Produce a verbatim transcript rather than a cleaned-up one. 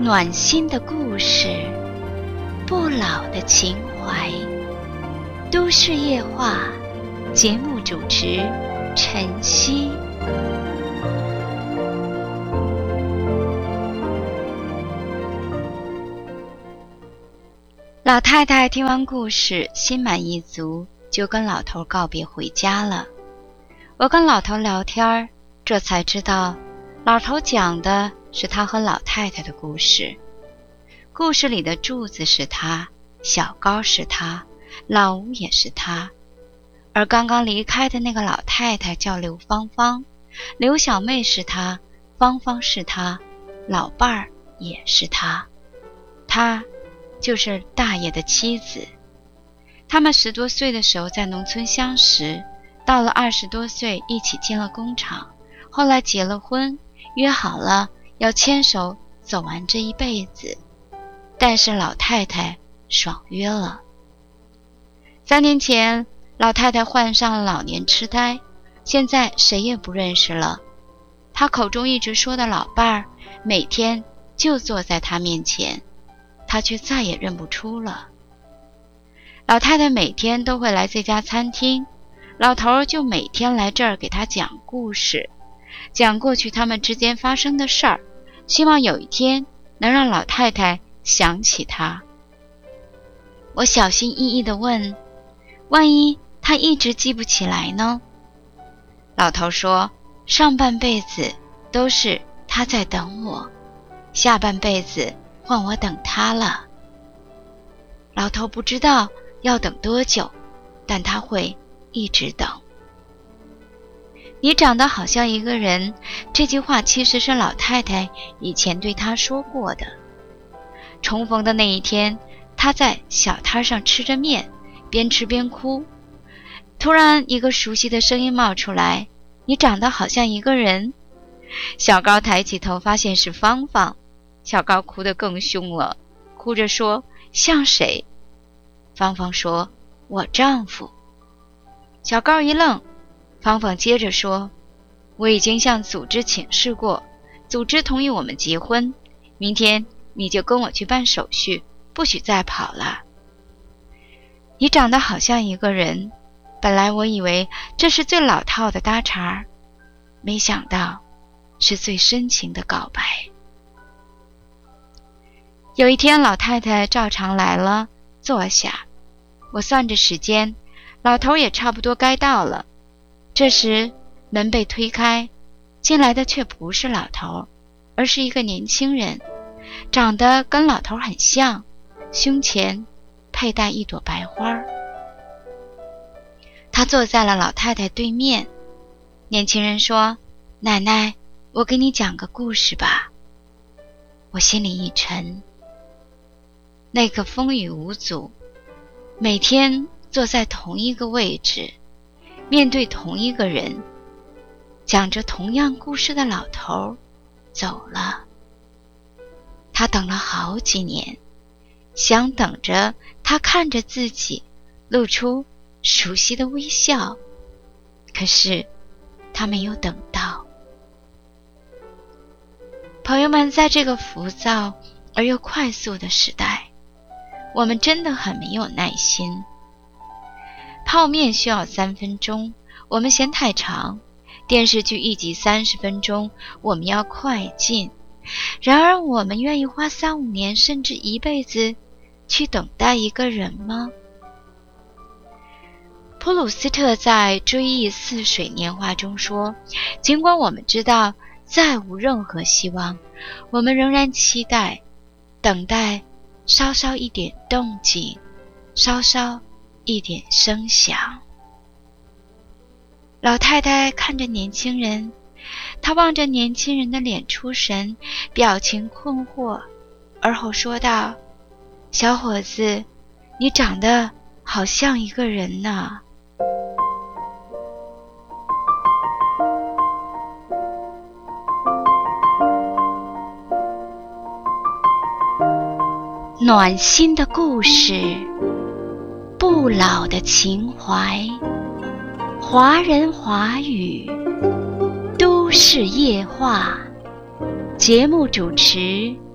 暖心的故事，不老的情怀。都市夜话，节目主持晨曦。老太太听完故事，心满意足，就跟老头告别回家了。我跟老头聊天，这才知道老头讲的是他和老太太的故事。故事里的柱子是他，小高是他，老吴也是他，而刚刚离开的那个老太太叫刘芳芳，刘小妹是他，芳芳是他，老伴儿也是他，他就是大爷的妻子。他们十多岁的时候在农村相识，到了二十多岁一起进了工厂，后来结了婚，约好了要牵手走完这一辈子，但是老太太爽约了。三年前老太太患上了老年痴呆，现在谁也不认识了。她口中一直说的老伴儿每天就坐在她面前，她却再也认不出了。老太太每天都会来这家餐厅，老头就每天来这儿给她讲故事，讲过去他们之间发生的事儿，希望有一天能让老太太想起他。我小心翼翼地问，万一他一直记不起来呢？老头说，上半辈子都是他在等我，下半辈子换我等他了。老头不知道要等多久，但他会一直等。你长得好像一个人，这句话其实是老太太以前对他说过的。重逢的那一天，他在小摊上吃着面，边吃边哭。突然一个熟悉的声音冒出来，你长得好像一个人。小高抬起头发现是芳芳，小高哭得更凶了，哭着说，像谁？芳芳说，我丈夫。小高一愣，芳芳接着说，我已经向组织请示过，组织同意我们结婚，明天你就跟我去办手续，不许再跑了。你长得好像一个人，本来我以为这是最老套的搭茬，没想到是最深情的告白。有一天老太太照常来了，坐下，我算着时间，老头也差不多该到了。这时门被推开，进来的却不是老头，而是一个年轻人，长得跟老头很像，胸前佩戴一朵白花。他坐在了老太太对面。年轻人说，奶奶，我给你讲个故事吧。我心里一沉，那个风雨无阻，每天坐在同一个位置，面对同一个人，讲着同样故事的老头走了。他等了好几年，想等着他看着自己露出熟悉的微笑，可是他没有等到。朋友们，在这个浮躁而又快速的时代，我们真的很没有耐心。泡面需要三分钟，我们嫌太长；电视剧一集三十分钟，我们要快进。然而我们愿意花三五年甚至一辈子去等待一个人吗？普鲁斯特在《追忆似水年华》中说，尽管我们知道再无任何希望，我们仍然期待，等待稍稍一点动静，稍稍一点声响。老太太看着年轻人，她望着年轻人的脸出神，表情困惑，而后说道，小伙子，你长得好像一个人呢。暖心的故事，不老的情怀，华人华语，都市夜话，节目主持